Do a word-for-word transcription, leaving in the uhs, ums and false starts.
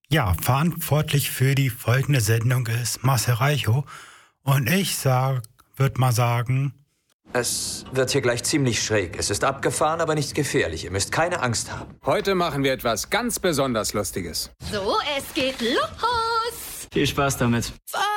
Ja, verantwortlich für die folgende Sendung ist Marcel Reichow. Und ich sag, würde mal sagen... Es wird hier gleich ziemlich schräg. Es ist abgefahren, aber nicht gefährlich. Ihr müsst keine Angst haben. Heute machen wir etwas ganz besonders Lustiges. So, es geht los. Viel Spaß damit. Feuer!